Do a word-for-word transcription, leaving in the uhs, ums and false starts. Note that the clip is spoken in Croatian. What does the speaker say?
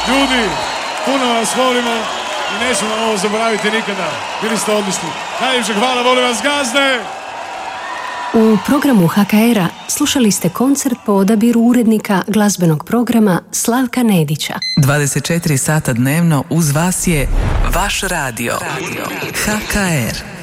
Ljudi, puno vas volimo i nećemo ovo zaboraviti nikada. Bili ste odlični. Najljepše hvala, volim vas gazde! U programu H K R-a slušali ste koncert po odabiru urednika glazbenog programa Slavka Nedića. dvadeset četiri sata dnevno uz vas je vaš radio. radio. H K R.